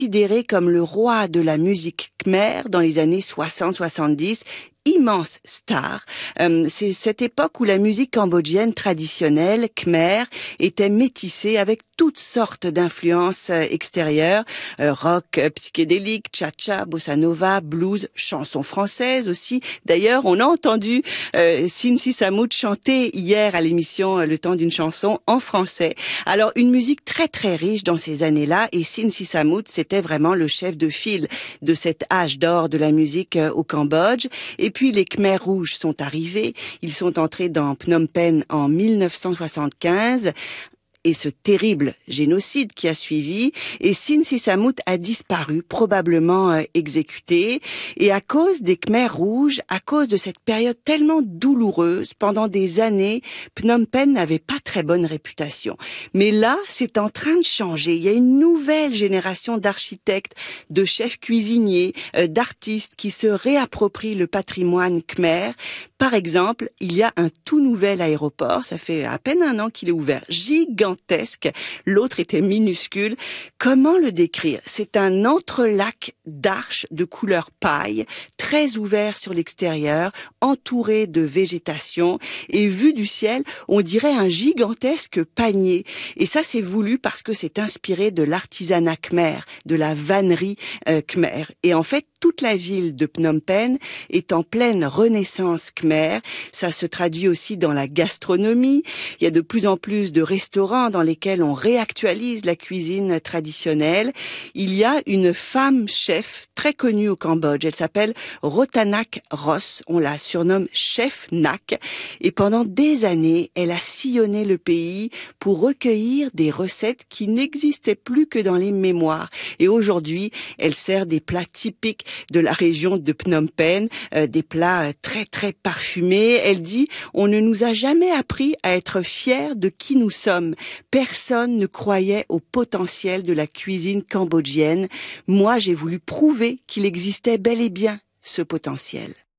considéré comme le roi de la musique khmer dans les années 60-70. Immense star. C'est cette époque où la musique cambodgienne traditionnelle, khmer, était métissée avec toutes sortes d'influences extérieures, rock, psychédélique, cha-cha, bossa nova, blues, chansons françaises aussi. D'ailleurs, on a entendu Sin Sisamut chanter hier à l'émission Le Temps d'une chanson en français. Alors, une musique très très riche dans ces années-là, et Sin Sisamut, c'était vraiment le chef de file de cet âge d'or de la musique au Cambodge. Et puis les Khmers rouges sont arrivés, ils sont entrés dans Phnom Penh en 1975. Et ce terrible génocide qui a suivi, et Sin Sisamut a disparu, probablement exécuté, et à cause des Khmers rouges, à cause de cette période tellement douloureuse, pendant des années, Phnom Penh n'avait pas très bonne réputation. Mais là, c'est en train de changer. Il y a une nouvelle génération d'architectes, de chefs cuisiniers, d'artistes qui se réapproprient le patrimoine khmer. Par exemple, il y a un tout nouvel aéroport, ça fait à peine un an qu'il est ouvert, gigantesque, l'autre était minuscule. Comment le décrire? C'est un entrelac d'arches de couleur paille, très ouvert sur l'extérieur, entouré de végétation, et vu du ciel, on dirait un gigantesque panier. Et ça, c'est voulu parce que c'est inspiré de l'artisanat khmer, de la vannerie khmer. Et en fait, toute la ville de Phnom Penh est en pleine renaissance khmer. Ça se traduit aussi dans la gastronomie. Il y a de plus en plus de restaurants dans lesquels on réactualise la cuisine traditionnelle. Il y a une femme chef très connue au Cambodge. Elle s'appelle Rotanak Ross. On la surnomme Chef Nak. Et pendant des années, elle a sillonné le pays pour recueillir des recettes qui n'existaient plus que dans les mémoires. Et aujourd'hui, elle sert des plats typiques de la région de Phnom Penh, des plats très très parfumés. Elle dit: on ne nous a jamais appris à être fiers de qui nous sommes. Personne ne croyait au potentiel de la cuisine cambodgienne. Moi, j'ai voulu prouver qu'il existait bel et bien ce potentiel.